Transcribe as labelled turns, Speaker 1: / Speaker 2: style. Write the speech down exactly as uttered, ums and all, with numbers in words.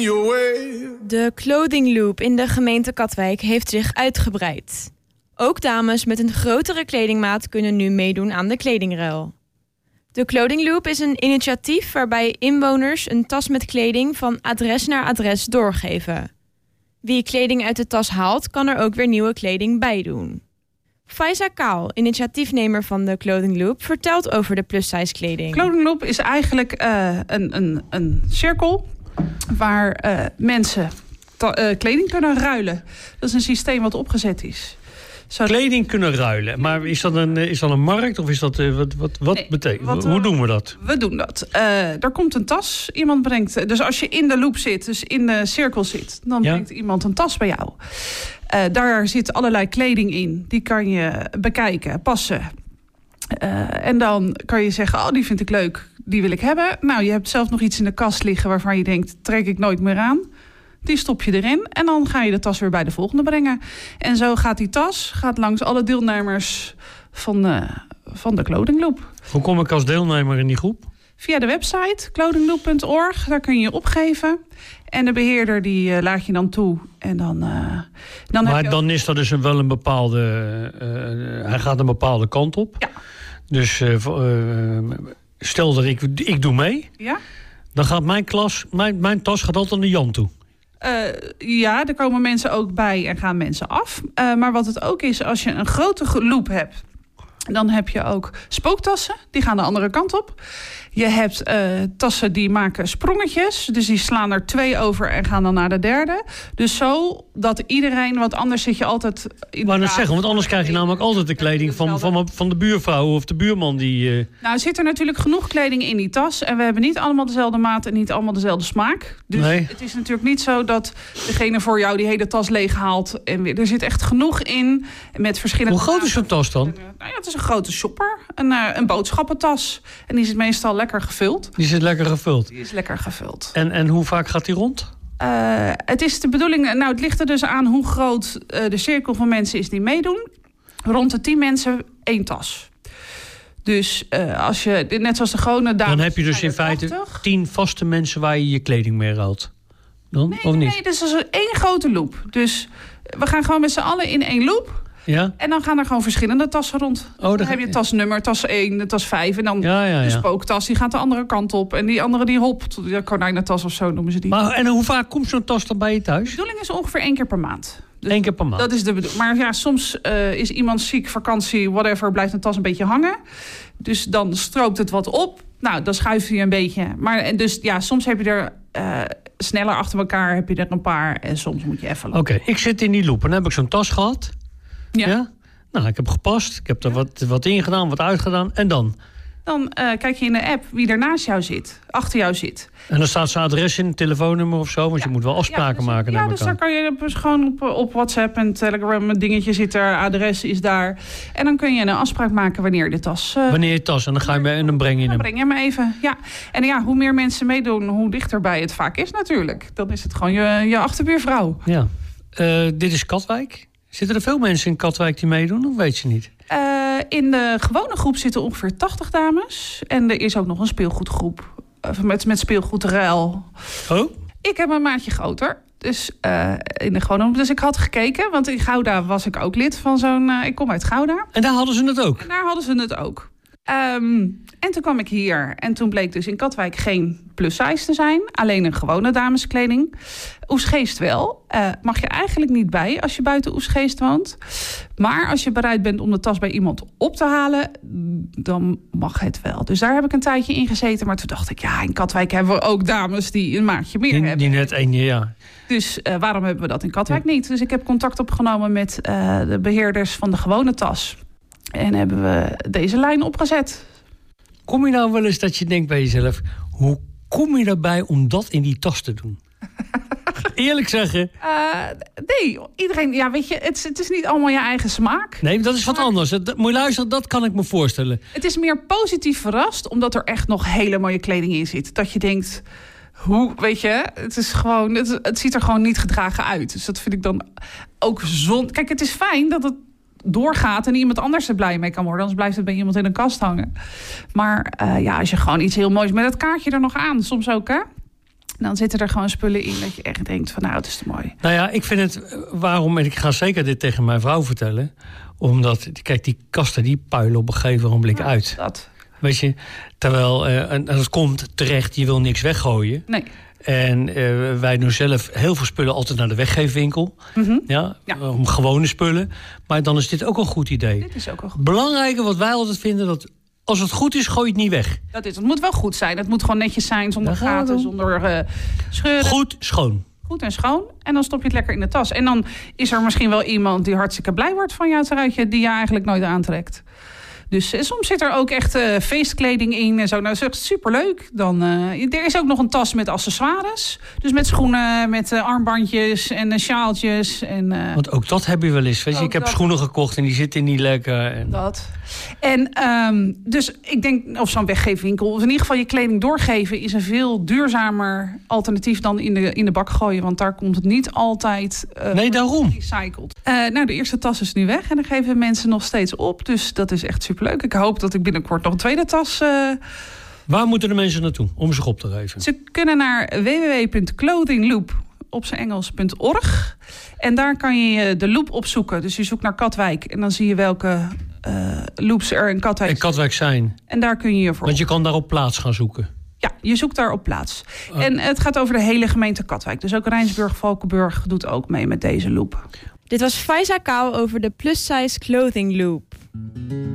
Speaker 1: De Clothing Loop in de gemeente Katwijk heeft zich uitgebreid. Ook dames met een grotere kledingmaat kunnen nu meedoen aan de kledingruil. De Clothing Loop is een initiatief waarbij inwoners een tas met kleding van adres naar adres doorgeven. Wie kleding uit de tas haalt, kan er ook weer nieuwe kleding bij doen. Faiza Kaal, initiatiefnemer van de Clothing Loop, vertelt over de plus-size kleding.
Speaker 2: Clothing Loop is eigenlijk uh, een, een, een cirkel waar uh, mensen ta- uh, kleding kunnen ruilen. Dat is een systeem wat opgezet is.
Speaker 3: Zo kleding kunnen ruilen. Maar is dat een, is dat een markt of is dat uh, wat, wat, wat nee, betekent? Wat, Hoe doen we dat?
Speaker 2: We doen dat. Uh, er komt een tas. Iemand brengt. Dus als je in de loop zit, dus in de cirkel zit, dan ja? brengt iemand een tas bij jou. Uh, daar zit allerlei kleding in. Die kan je bekijken, passen. Uh, en dan kan je zeggen, oh, die vind ik leuk, die wil ik hebben. Nou, je hebt zelf nog iets in de kast liggen waarvan je denkt, trek ik nooit meer aan. Die stop je erin en dan ga je de tas weer bij de volgende brengen. En zo gaat die tas gaat langs alle deelnemers van de, van de Clothing Loop.
Speaker 3: Hoe kom ik als deelnemer in die groep?
Speaker 2: Via de website clothing loop punt org. Daar kun je je opgeven. En de beheerder die uh, laat je dan toe. En dan, uh, dan
Speaker 3: maar
Speaker 2: heb je
Speaker 3: dan
Speaker 2: ook...
Speaker 3: is dat dus een, wel een bepaalde... Uh, hij gaat een bepaalde kant op.
Speaker 2: Ja.
Speaker 3: Dus uh, uh, stel dat ik, ik doe mee.
Speaker 2: Ja.
Speaker 3: Dan gaat mijn klas... Mijn, mijn tas gaat altijd naar Jan toe.
Speaker 2: Uh, ja, er komen mensen ook bij en gaan mensen af. Uh, maar wat het ook is, als je een grote loop hebt, dan heb je ook spooktassen. Die gaan de andere kant op. Je hebt uh, tassen die maken sprongetjes. Dus die slaan er twee over en gaan dan naar de derde. Dus zo dat iedereen, want anders zit je altijd...
Speaker 3: Ik wou net zeggen, want anders krijg je namelijk altijd de kleding van, van, van de buurvrouw of de buurman die... Uh...
Speaker 2: Nou, er zit er natuurlijk genoeg kleding in die tas. En we hebben niet allemaal dezelfde maat en niet allemaal dezelfde smaak. Dus
Speaker 3: nee.
Speaker 2: Het is natuurlijk niet zo dat degene voor jou die hele tas leeg haalt. En weer, er zit echt genoeg in met verschillende...
Speaker 3: Hoe groot is zo'n tas dan?
Speaker 2: Nou ja, het is een grote shopper. Een, uh, een boodschappentas. En die zit meestal lekker gevuld.
Speaker 3: Die zit lekker gevuld?
Speaker 2: Die is lekker gevuld.
Speaker 3: En, en hoe vaak gaat die rond?
Speaker 2: Uh, het is de bedoeling... Nou, het ligt er dus aan hoe groot uh, de cirkel van mensen is die meedoen. Rond de tien mensen één tas. Dus uh, als je... Net zoals de gewone dames...
Speaker 3: Dan heb je dus in feite
Speaker 2: tachtig.
Speaker 3: tien vaste mensen waar je je kleding mee ruilt. Dan,
Speaker 2: nee,
Speaker 3: of niet?
Speaker 2: Nee, dus dat is één grote loop. Dus we gaan gewoon met z'n allen in één loop...
Speaker 3: Ja?
Speaker 2: En dan gaan er gewoon verschillende tassen rond.
Speaker 3: Oh,
Speaker 2: dan heb je tasnummer, tas één, tas vijf. En dan
Speaker 3: ja, ja, ja.
Speaker 2: de spooktas, die gaat de andere kant op. En die andere die hopt. De konijnentas of zo noemen ze die.
Speaker 3: Maar en hoe vaak komt zo'n tas dan bij je thuis?
Speaker 2: De bedoeling is ongeveer één keer per maand. Dus
Speaker 3: Eén keer per maand?
Speaker 2: Dat is de bedoeling. Maar ja, soms uh, is iemand ziek, vakantie, whatever, blijft een tas een beetje hangen. Dus dan stroopt het wat op. Nou, dan schuift hij een beetje. Maar dus ja, soms heb je er... Uh, sneller achter elkaar heb je er een paar. En soms moet je even lopen.
Speaker 3: Oké, okay, ik zit in die loop en dan heb ik zo'n tas gehad.
Speaker 2: Ja.
Speaker 3: ja? Nou, ik heb gepast. Ik heb er wat, wat ingedaan, wat uitgedaan. En dan?
Speaker 2: Dan uh, kijk je in de app wie er naast jou zit. Achter jou zit.
Speaker 3: En dan staat zijn adres in, telefoonnummer of zo. Want ja. je moet wel afspraken
Speaker 2: ja, dus,
Speaker 3: maken.
Speaker 2: Ja, dus daar kan je dus gewoon op, op WhatsApp en Telegram... een dingetje zit er, adres is daar. En dan kun je een afspraak maken wanneer de tas... Uh,
Speaker 3: wanneer je tas. En dan ga je mee en dan breng je
Speaker 2: dan
Speaker 3: hem.
Speaker 2: Dan breng je hem even, ja. En ja, hoe meer mensen meedoen, hoe dichterbij het vaak is natuurlijk. Dan is het gewoon je, je achterbuurvrouw.
Speaker 3: Ja. Uh, dit is Katwijk. Zitten er veel mensen in Katwijk die meedoen? Of weet je niet?
Speaker 2: Uh, in de gewone groep zitten ongeveer tachtig dames. En er is ook nog een speelgoedgroep. Uh, met, met speelgoedruil.
Speaker 3: Oh?
Speaker 2: Ik heb een maatje groter. Dus, uh, in de gewone, dus ik had gekeken. Want in Gouda was ik ook lid van zo'n... Uh, ik kom uit Gouda.
Speaker 3: En daar hadden ze het ook?
Speaker 2: En daar hadden ze het ook. Um, en toen kwam ik hier. En toen bleek dus in Katwijk geen plus size te zijn. Alleen een gewone dameskleding. Oegstgeest wel. Uh, mag je eigenlijk niet bij als je buiten Oegstgeest woont. Maar als je bereid bent om de tas bij iemand op te halen, dan mag het wel. Dus daar heb ik een tijdje in gezeten. Maar toen dacht ik, ja, in Katwijk hebben we ook dames die een maatje meer
Speaker 3: die,
Speaker 2: hebben.
Speaker 3: Die net één, ja.
Speaker 2: Dus uh, waarom hebben we dat in Katwijk
Speaker 3: ja.
Speaker 2: niet? Dus ik heb contact opgenomen met uh, de beheerders van de gewone tas. En hebben we deze lijn opgezet.
Speaker 3: Kom je nou wel eens dat je denkt bij jezelf, hoe kom je erbij om dat in die tas te doen? Eerlijk zeggen.
Speaker 2: Uh, nee, iedereen, ja, weet je, het, het is niet allemaal je eigen smaak.
Speaker 3: Nee, dat is wat maar, anders. Dat, moet je luisteren, dat kan ik me voorstellen.
Speaker 2: Het is meer positief verrast, omdat er echt nog hele mooie kleding in zit. Dat je denkt, hoe, weet je, het is gewoon, het, het ziet er gewoon niet gedragen uit. Dus dat vind ik dan ook zon. Kijk, het is fijn dat het doorgaat en iemand anders er blij mee kan worden. Anders blijft het bij iemand in een kast hangen. Maar uh, ja, als je gewoon iets heel moois met dat kaartje er nog aan, soms ook, hè? En dan zitten er gewoon spullen in dat je echt denkt van nou, het is te mooi.
Speaker 3: Nou ja, ik vind het, waarom, en ik ga zeker dit tegen mijn vrouw vertellen. Omdat, kijk, die kasten die puilen op een gegeven moment
Speaker 2: Ja,
Speaker 3: uit.
Speaker 2: Dat.
Speaker 3: Weet je, terwijl, uh, en dat komt terecht, je wil niks weggooien.
Speaker 2: Nee.
Speaker 3: En uh, wij doen zelf heel veel spullen altijd naar de weggeefwinkel.
Speaker 2: Mm-hmm.
Speaker 3: Ja,
Speaker 2: Ja.
Speaker 3: om gewone spullen. Maar dan is dit ook een goed idee.
Speaker 2: Dit is ook wel goed.
Speaker 3: Belangrijke wat wij altijd vinden, dat als het goed is, gooi je het niet weg.
Speaker 2: Dat is, het moet wel goed zijn. Het moet gewoon netjes zijn, zonder
Speaker 3: Daar gaan we
Speaker 2: gaten,
Speaker 3: doen.
Speaker 2: zonder uh, scheuren.
Speaker 3: Goed, schoon.
Speaker 2: Goed en schoon. En dan stop je het lekker in de tas. En dan is er misschien wel iemand die hartstikke blij wordt van jouw truitje, die je eigenlijk nooit aantrekt. Dus eh, soms zit er ook echt uh, feestkleding in en zo. Nou, dat is echt superleuk. Dan, uh, er is ook nog een tas met accessoires. Dus met schoenen, met uh, armbandjes en uh, sjaaltjes. En, uh,
Speaker 3: Want ook dat heb je wel eens. Weet je,
Speaker 2: Ook
Speaker 3: ik heb
Speaker 2: dat.
Speaker 3: schoenen gekocht en die zitten niet lekker. En...
Speaker 2: Dat. En um, dus ik denk, of zo'n weggeefwinkel, of in ieder geval je kleding doorgeven, is een veel duurzamer alternatief dan in de, in de bak gooien. Want daar komt het niet altijd uh,
Speaker 3: Nee, daarom.
Speaker 2: recycled. Uh, nou, de eerste tas is nu weg en dan geven mensen nog steeds op. Dus dat is echt superleuk. Ik hoop dat ik binnenkort nog een tweede tas... Uh...
Speaker 3: Waar moeten de mensen naartoe om zich op te geven?
Speaker 2: Ze kunnen naar w w w punt clothingloop op zijn Engels punt org. En daar kan je de loop opzoeken. Dus je zoekt naar Katwijk en dan zie je welke uh, loops er in Katwijk
Speaker 3: En Katwijk zijn.
Speaker 2: En daar kun je je voor.
Speaker 3: Want je kan daar op plaats gaan zoeken.
Speaker 2: Ja, je zoekt daar op plaats.
Speaker 3: Oh.
Speaker 2: En het gaat over de hele gemeente Katwijk. Dus ook Rijnsburg, Valkenburg doet ook mee met deze loop.
Speaker 1: Dit was Faiza Kaal over de plus size clothing loop.